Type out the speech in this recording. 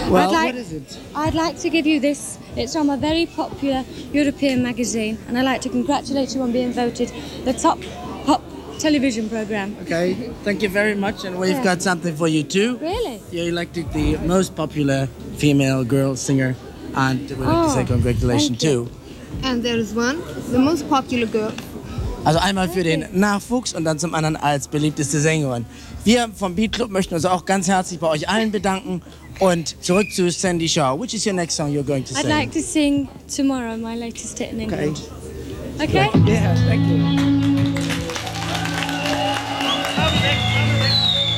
Well, what is it? I'd like to give you this. It's from a very popular European magazine, and I'd like to congratulate you on being voted the top pop television program. Okay, thank you very much, and we've got something for you too. Really? You're elected the most popular female girl singer, and we'd like to say congratulations too. And there is one, the most popular girl. Also einmal für den Nachwuchs und dann zum anderen als beliebteste Sängerin. Wir vom Beat Club möchten uns auch ganz herzlich bei euch allen bedanken und zurück zu Sandy Shaw. Which is your next song you're going to sing? I'd like to sing Tomorrow, my latest hit in English. Okay. Okay? Yeah, thank you.